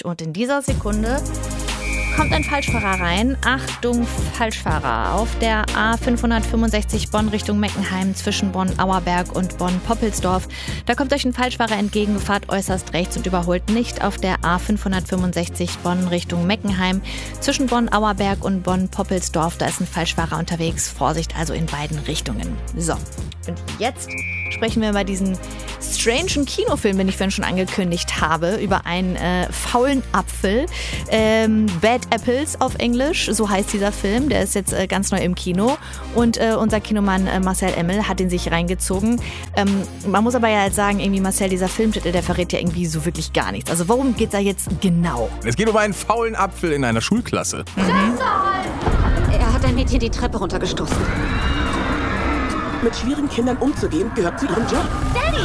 Bereich. Und in dieser Sekunde kommt ein Falschfahrer rein. Achtung, Falschfahrer. Auf der A565 Bonn Richtung Meckenheim zwischen Bonn-Auerberg und Bonn-Poppelsdorf. Da kommt euch ein Falschfahrer entgegen, fahrt äußerst rechts und überholt nicht. Auf der A565 Bonn Richtung Meckenheim zwischen Bonn-Auerberg und Bonn-Poppelsdorf. Da ist ein Falschfahrer unterwegs. Vorsicht also in beiden Richtungen. So, und jetzt sprechen wir über diesen strangen Kinofilm, den ich vorhin schon angekündigt habe, über einen faulen Apfel. Bad Apples auf Englisch, so heißt dieser Film. Der ist jetzt ganz neu im Kino. Und unser Kinomann Marcel Emmel hat ihn sich reingezogen. Man muss aber ja jetzt sagen, irgendwie Marcel, dieser Filmtitel, der verrät ja irgendwie so wirklich gar nichts. Also worum geht's da jetzt genau? Es geht um einen faulen Apfel in einer Schulklasse. Er hat ein Mädchen die Treppe runtergestoßen. Mit schwierigen Kindern umzugehen, gehört zu ihrem Job.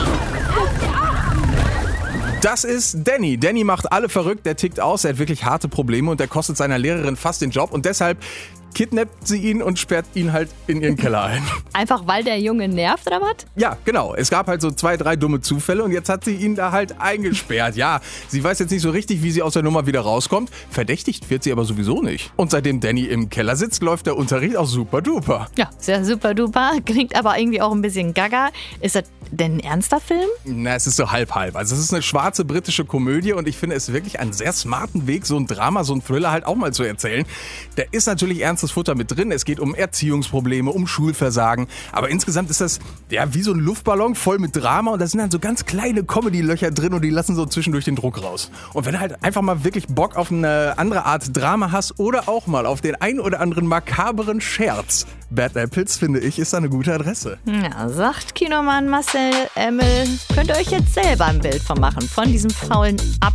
Das ist Danny. Danny macht alle verrückt, der tickt aus, er hat wirklich harte Probleme und der kostet seiner Lehrerin fast den Job und deshalb kidnappt sie ihn und sperrt ihn halt in ihren Keller ein. Einfach weil der Junge nervt, oder was? Ja, genau. Es gab halt so 2, 3 dumme Zufälle und jetzt hat sie ihn da halt eingesperrt. Ja, sie weiß jetzt nicht so richtig, wie sie aus der Nummer wieder rauskommt. Verdächtigt wird sie aber sowieso nicht. Und seitdem Danny im Keller sitzt, läuft der Unterricht auch super duper. Ja, sehr super duper. Klingt aber irgendwie auch ein bisschen gaga. Ist das denn ein ernster Film? Na, es ist so halb-halb. Also es ist eine schwarze britische Komödie und ich finde es wirklich einen sehr smarten Weg, so ein Drama, so ein Thriller halt auch mal zu erzählen. Da ist natürlich ernstes Futter mit drin. Es geht um Erziehungsprobleme, um Schulversagen. Aber insgesamt ist das ja wie so ein Luftballon voll mit Drama und da sind dann so ganz kleine Comedy-Löcher drin und die lassen so zwischendurch den Druck raus. Und wenn du halt einfach mal wirklich Bock auf eine andere Art Drama hast oder auch mal auf den ein oder anderen makaberen Scherz, Bad Apples, finde ich, ist da eine gute Adresse. Ja, sagt Kinomann Marcel Emmel. Könnt ihr euch jetzt selber ein Bild von machen, von diesem faulen Apfel.